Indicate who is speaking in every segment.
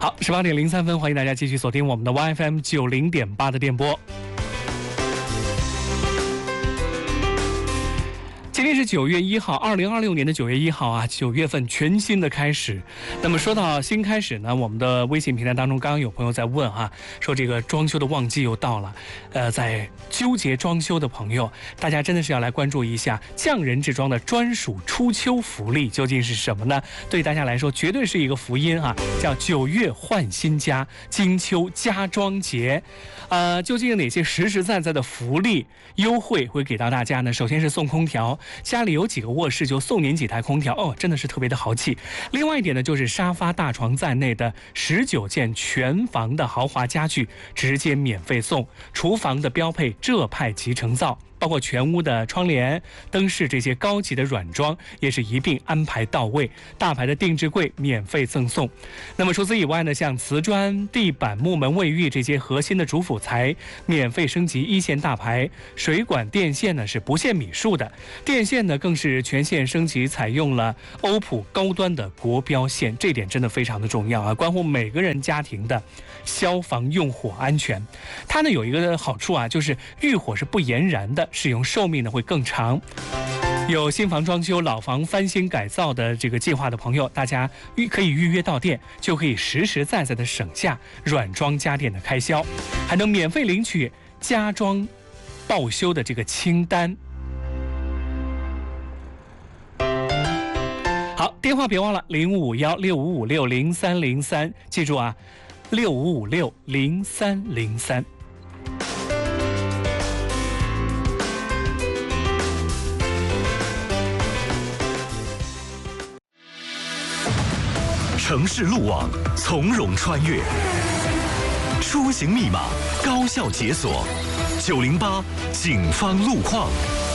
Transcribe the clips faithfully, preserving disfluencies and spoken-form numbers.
Speaker 1: 好，十八点零三分，欢迎大家继续锁定我们的 Y F M 九零点八的电波。今天是九月一号，二零二六年的九月一号啊，九月份全新的开始。那么说到新开始呢，我们的微信平台当中，刚刚有朋友在问哈、啊，说这个装修的旺季又到了，呃，在纠结装修的朋友，大家真的是要来关注一下匠人制装的专属初秋福利究竟是什么呢？对大家来说，绝对是一个福音啊，叫九月换新家，金秋家装节。呃，究竟有哪些实实在在的福利优惠会给到大家呢？首先是送空调。家里有几个卧室就送您几台空调哦，真的是特别的豪气。另外一点呢，就是沙发、大床在内的十九件全房的豪华家具直接免费送，厨房的标配浙派集成灶，包括全屋的窗帘、灯饰这些高级的软装也是一并安排到位，大牌的定制柜免费赠送。那么除此以外呢，像瓷砖、地板、木门、卫浴这些核心的主辅材免费升级一线大牌，水管电线呢是不限米数的，电线呢更是全线升级，采用了欧普高端的国标线，这点真的非常的重要啊，关乎每个人家庭的消防用火安全。它呢有一个好处啊，就是遇火是不延燃的，使用寿命呢会更长。有新房装修、老房翻新改造的这个计划的朋友，大家预可以预约到店，就可以实实在在的省下软装家电的开销，还能免费领取家装报修的这个清单。好，电话别忘了零五五幺六五五六零三零三，记住啊，六五五六零三零三。
Speaker 2: 城市路网从容穿越，出行密码高效解锁。九零八警方路况。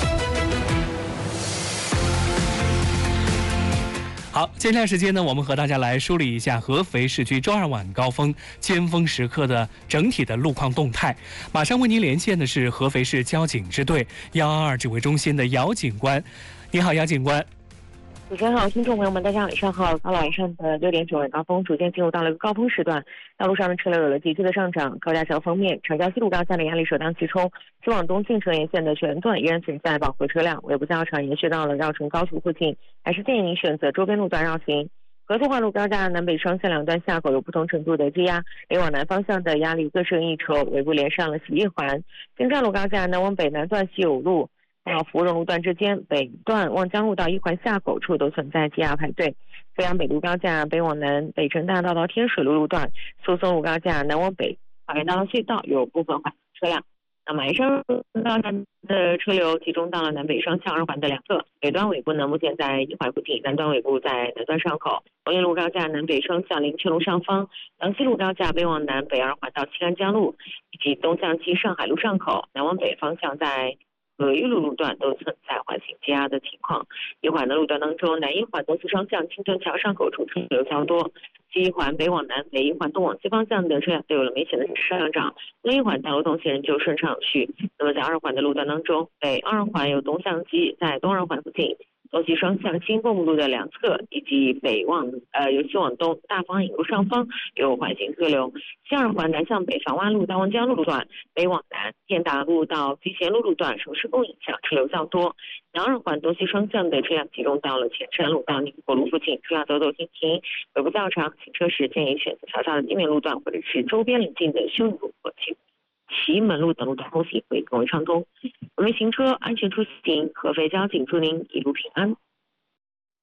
Speaker 1: 好，接下来时间呢，我们和大家来梳理一下合肥市区周二晚高峰尖峰时刻的整体的路况动态。马上为您连线的是合肥市交警支队一二二指挥中心的姚警官。你好，姚警官。
Speaker 3: 主持人好，听众朋友们，大家晚上好。到了晚上的六点九晚高峰，逐渐进入到了一个高峰时段，道路上的车流有了急剧的上涨。高架桥方面，长江西路高架的压力首当其冲，去往东进城沿线的全段依然存在饱和车辆，尾部较长延续到了绕城高速附近，还是建议您选择周边路段绕行。合作化路高架南北双向两段下口有不同程度的积压，北往南方向的压力各设一筹，尾部连上了洗浴环。京站路高架南往北南段西有路到芙蓉路段之间，北段望江路到一环下口处都存在积压排队。飞扬北路高架北往南北城大道到天水路路段，苏松路高架南往北花园大道隧道有部分缓车辆。那么，上路高架的车流集中到了南北双向二环的两侧，北段尾部呢目前在一环附近，南段尾部在南段上口。红叶路高架南北双向林泉路上方，阳西路高架北往南北二环到七安江路，以及东向西上海路上口，南往北方向在和玉路路段都存在缓行积压的情况。一环的路段当中，南一环东西双向青屯桥上口处车流较多，西一环北往南、北一环东往西方向的车辆都有了明显的上涨，东一环大路东行人就顺畅有序。那么在二环的路段当中，北二环有东向西，在东二环附近东西双向新凤木路的两侧，以及北往呃由西往东大方引路上方有缓行车流。西二环南向北房湾路到望江路路段，北往南建达路到集贤路路段受施工影响车流较多。南二环东西双向的车辆集中到了前山路到宁国路附近，车辆走走停停，尾部较长，行车时建议选择桥下的地面路段或者是周边邻近的修路和其祁门路等路段通行会更为畅通。我们行车安全出行，合肥交警祝您一路平安。